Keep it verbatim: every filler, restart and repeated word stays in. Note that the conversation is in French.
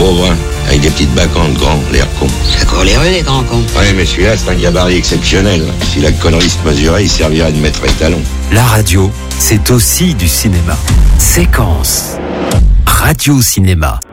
beau brun, avec des petites bacantes grands, l'air con. Ça court les rues, les grands cons. Ouais, mais celui-là, c'est un gabarit exceptionnel. Si la connerie se mesurait, il servirait de maître étalon. La radio, c'est aussi du cinéma. Séquence. Radio Cinéma.